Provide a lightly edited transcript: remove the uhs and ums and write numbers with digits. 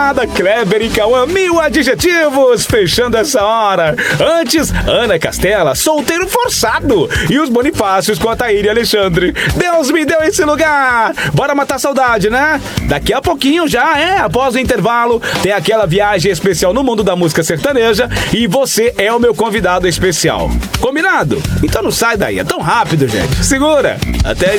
Moçada, Kleber e Cauã, 1000 adjetivos, fechando essa hora. Antes, Ana Castela, solteiro forçado. E os Bonifácios com a Thaíra e Alexandre. Deus me deu esse lugar. Bora matar a saudade, né? Daqui a pouquinho já, após o intervalo, tem aquela viagem especial no mundo da música sertaneja e você é o meu convidado especial. Combinado? Então não sai daí, é tão rápido, gente. Segura. Até